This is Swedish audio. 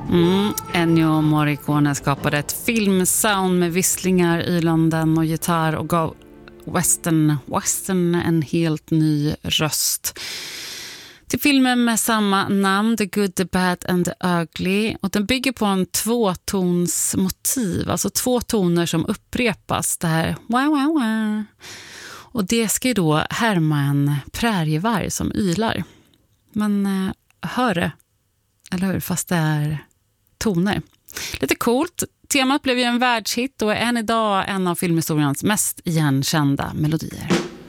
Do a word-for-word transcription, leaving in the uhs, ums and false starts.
Mm, Ennio Morricone skapade ett filmsound med visslingar, ylanden och gitarr och gav western, western en helt ny röst. Till filmen med samma namn, The Good, The Bad and The Ugly. Och den bygger på en tvåtonsmotiv, alltså två toner som upprepas. Det här wow, wow, wow. Och det ska ju då härma en prärievarg som ylar. Men eh, hör det, eller hur? Fast det är toner. Lite coolt. Temat blev ju en världshit och är än idag en av filmhistoriens mest igenkända melodier.